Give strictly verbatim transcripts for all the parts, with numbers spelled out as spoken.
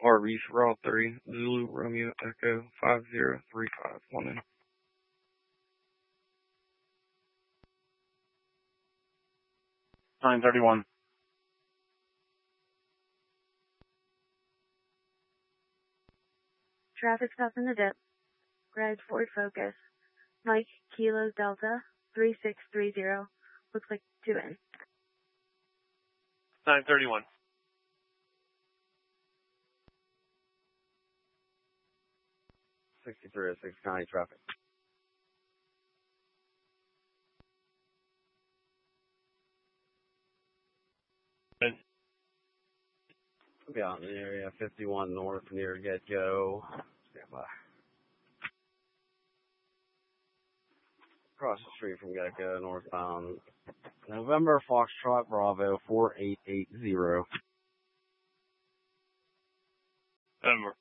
Arby's, Raw three, Zulu, Romeo, Echo, five zero three five one in. nine thirty-one. Traffic stop in the dip. Red Ford Focus. Mike, Kilo Delta, three six three zero. Looks like two in. nine thirty-one. sixty-three oh six County traffic. In. Be out in the area, fifty-one north near Get-Go. Stand by. Across the street from Get-Go, northbound. November Foxtrot Bravo four eight eight zero. Denver.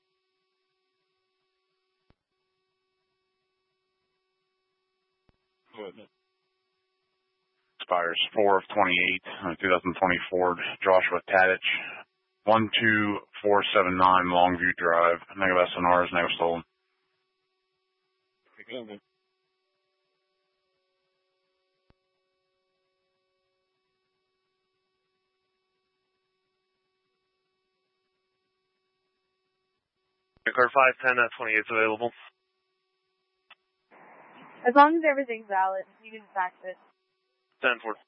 Expires four of twenty-eight, uh, twenty twenty-four, Joshua Tadich, one two four seven nine Longview Drive, negative S N R is now stolen. Card five ten at twenty-eight is available. As long as everything's valid, you can fax it. ten four.